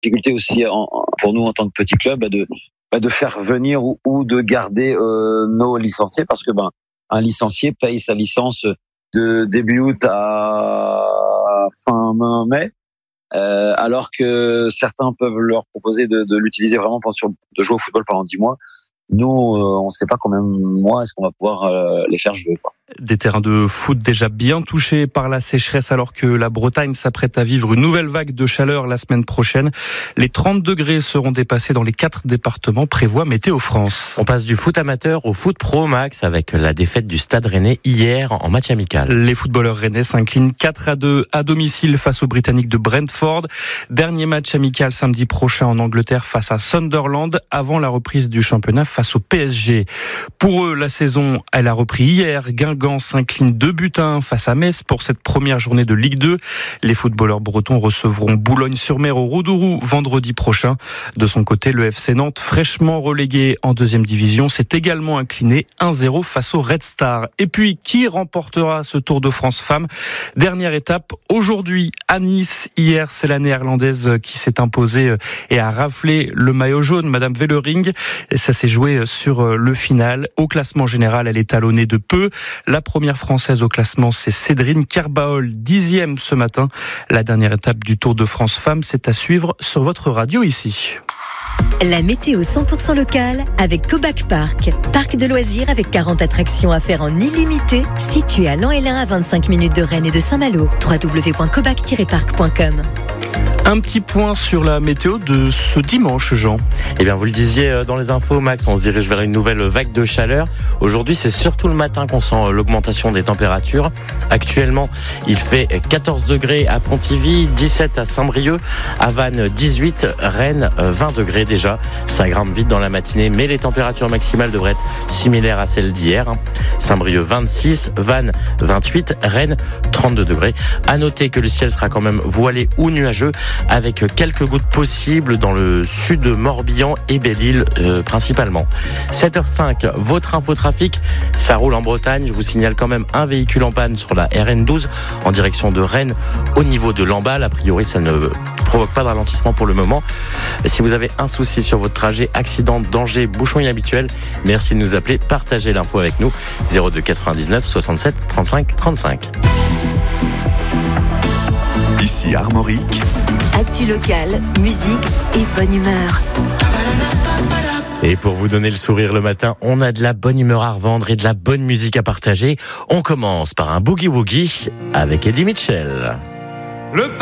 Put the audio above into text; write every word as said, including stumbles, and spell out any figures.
difficulté aussi en, pour nous en tant que petit club bah de, bah de faire venir ou, ou de garder euh, nos licenciés parce que ben un licencié paye sa licence de début août à fin mai, euh, alors que certains peuvent leur proposer de, de l'utiliser vraiment pour sur, de jouer au football pendant dix mois. Nous, euh, on ne sait pas combien de mois est-ce qu'on va pouvoir euh, les faire jouer, quoi. Des terrains de foot déjà bien touchés par la sécheresse alors que la Bretagne s'apprête à vivre une nouvelle vague de chaleur la semaine prochaine. Les trente degrés seront dépassés dans les quatre départements, prévoit Météo France. On passe du foot amateur au foot pro, Max, avec la défaite du Stade Rennais hier en match amical. Les footballeurs rennais s'inclinent quatre à deux à domicile face aux Britanniques de Brentford. Dernier match amical samedi prochain en Angleterre face à Sunderland avant la reprise du championnat face au P S G. Pour eux, la saison, elle a repris hier. Guingamp s'incline deux buts à un face à Metz pour cette première journée de Ligue deux. Les footballeurs bretons recevront Boulogne-sur-Mer au Rodourou vendredi prochain. De son côté, le F C Nantes, fraîchement relégué en deuxième division, s'est également incliné un zéro face au Red Star. Et puis, qui remportera ce Tour de France Femmes ? Dernière étape aujourd'hui à Nice. Hier, c'est la néerlandaise qui s'est imposée et a raflé le maillot jaune, Madame Wellering. Et ça s'est joué sur le final. Au classement général, elle est talonnée de peu. La première française au classement, c'est Cédrine Kerbaol, dixième ce matin. La dernière étape du Tour de France Femmes, c'est à suivre sur votre radio ici. La météo cent pour cent locale avec Cobac Park. Parc de loisirs avec quarante attractions à faire en illimité, situé à Lan-Hélin à vingt-cinq minutes de Rennes et de Saint-Malo. w w w point cobac tiret park point com. Un petit point sur la météo de ce dimanche, Jean. Eh bien, vous le disiez dans les infos, Max, on se dirige vers une nouvelle vague de chaleur. Aujourd'hui, c'est surtout le matin qu'on sent l'augmentation des températures. Actuellement, il fait quatorze degrés à Pontivy, dix-sept à Saint-Brieuc, à Vannes dix-huit, Rennes vingt degrés déjà. Ça grimpe vite dans la matinée, mais les températures maximales devraient être similaires à celles d'hier. Saint-Brieuc vingt-six, Vannes vingt-huit, Rennes trente-deux degrés. À noter que le ciel sera quand même voilé ou nuageux, avec quelques gouttes possibles dans le sud de Morbihan et Belle-Île euh, principalement. sept heures cinq, votre infotrafic, ça roule en Bretagne. Je vous signale quand même un véhicule en panne sur la R N douze en direction de Rennes au niveau de Lamballe. A priori, ça ne provoque pas de ralentissement pour le moment. Si vous avez un souci sur votre trajet, accident, danger, bouchon inhabituel, merci de nous appeler, partagez l'info avec nous. zéro deux quatre-vingt-dix-neuf soixante-sept trente-cinq trente-cinq. Ici Armorique. Actu locale, musique et bonne humeur. Et pour vous donner le sourire le matin, on a de la bonne humeur à revendre et de la bonne musique à partager. On commence par un boogie-woogie avec Eddie Mitchell. Le